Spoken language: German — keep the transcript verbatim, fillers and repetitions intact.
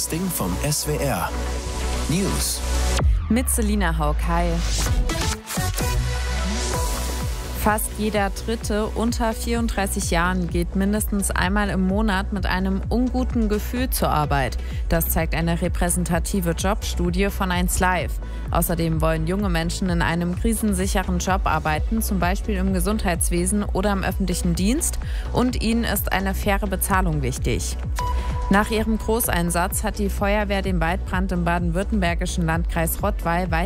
Posting vom S W R. News. Mit Selina Haug. Hi. Fast jeder Dritte unter vierunddreißig Jahren geht mindestens einmal im Monat mit einem unguten Gefühl zur Arbeit. Das zeigt eine repräsentative Jobstudie von eins Live. Außerdem wollen junge Menschen in einem krisensicheren Job arbeiten, zum Beispiel im Gesundheitswesen oder im öffentlichen Dienst. Und ihnen ist eine faire Bezahlung wichtig. Nach ihrem Großeinsatz hat die Feuerwehr den Waldbrand im baden-württembergischen Landkreis Rottweil